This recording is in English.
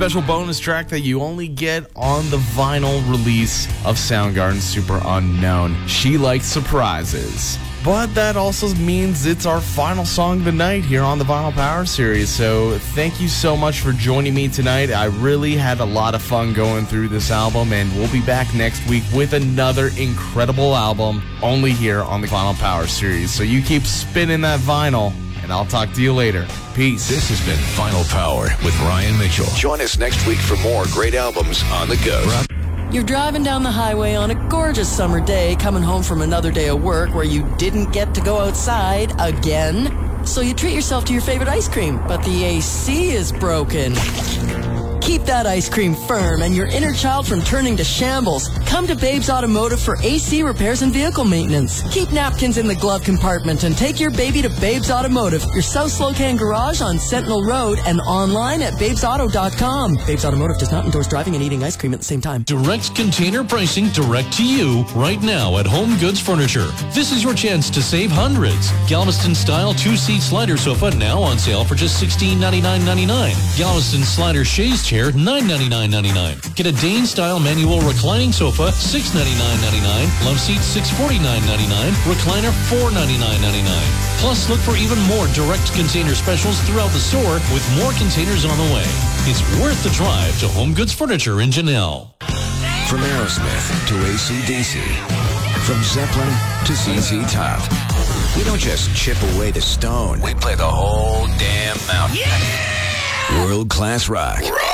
special bonus track that you only get on the vinyl release of Soundgarden's Super Unknown. She likes surprises. But that also means it's our final song of the night here on the Vinyl Power Series. So thank you so much for joining me tonight. I really had a lot of fun going through this album, and we'll be back next week with another incredible album only here on the Vinyl Power Series. So you keep spinning that vinyl, and I'll talk to you later. Peace. This has been Vinyl Power with Ryan Mitchell. Join us next week for more great albums on the go. You're driving down the highway on a gorgeous summer day, coming home from another day of work where you didn't get to go outside again. So you treat yourself to your favorite ice cream, but the AC is broken. Keep that ice cream firm and your inner child from turning to shambles. Come to Babe's Automotive for AC repairs and vehicle maintenance. Keep napkins in the glove compartment and take your baby to Babe's Automotive, your South Slocan garage on Sentinel Road, and online at babesauto.com. Babe's Automotive does not endorse driving and eating ice cream at the same time. Direct container pricing direct to you right now at Home Goods Furniture. This is your chance to save hundreds. Galveston style 2-seat slider sofa now on sale for just $1699.99. Galveston slider chaise chair $999.99. Get a Dane style manual reclining sofa $699.99. Love seat $649.99. Recliner $499.99. Plus look for even more direct container specials throughout the store with more containers on the way. It's worth the drive to Home Goods Furniture in Janelle. From Aerosmith to AC/DC, from Zeppelin to ZZ Top, we don't just chip away the stone. We play the whole damn mountain. Yeah! World-class rock.